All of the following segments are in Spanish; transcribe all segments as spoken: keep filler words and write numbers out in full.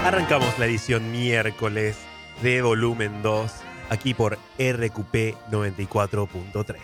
Arrancamos la edición miércoles de volumen dos, aquí por R Q P noventa y cuatro punto tres.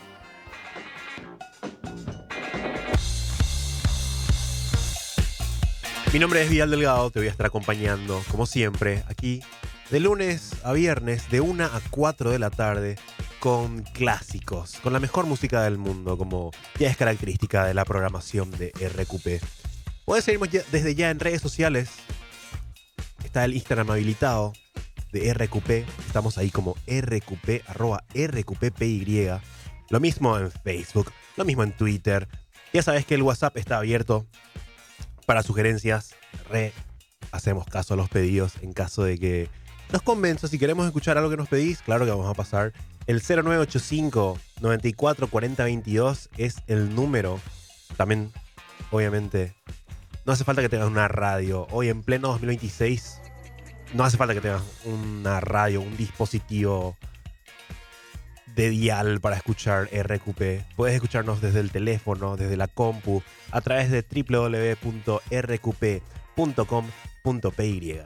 Mi nombre es Vidal Delgado, te voy a estar acompañando, como siempre, aquí de lunes a viernes, de una a cuatro de la tarde, con clásicos, con la mejor música del mundo, como ya es característica de la programación de R Q P. Puedes seguirnos ya, desde ya en redes sociales. Está el Instagram habilitado de R Q P. Estamos ahí como R Q P, arroba R Q P P Y. Lo mismo en Facebook, lo mismo en Twitter. Ya sabes que el WhatsApp está abierto para sugerencias. Re hacemos caso a los pedidos en caso de que nos convenza. Si queremos escuchar algo que nos pedís, claro que vamos a pasar. El cero nueve ocho cinco, noventa y cuatro, cuarenta, veintidós es el número. También, obviamente, no hace falta que tengas una radio. Hoy en pleno dos mil veintiséis, no hace falta que tengas una radio, un dispositivo de dial para escuchar R Q P. Puedes escucharnos desde el teléfono, desde la compu, a través de doble u doble u doble u punto r q p punto com punto p y.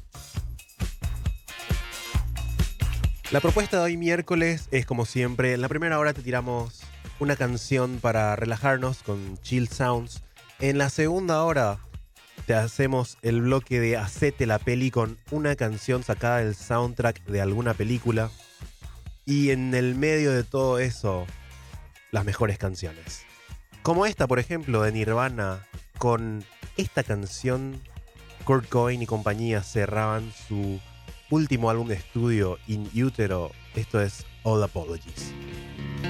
La propuesta de hoy miércoles es, como siempre, en la primera hora te tiramos una canción para relajarnos con chill sounds. En la segunda hora te hacemos el bloque de Hacete la Peli con una canción sacada del soundtrack de alguna película. Y en el medio de todo eso, las mejores canciones. Como esta, por ejemplo, de Nirvana. Con esta canción, Kurt Cobain y compañía cerraban su último álbum de estudio, In Utero. Esto es All Apologies.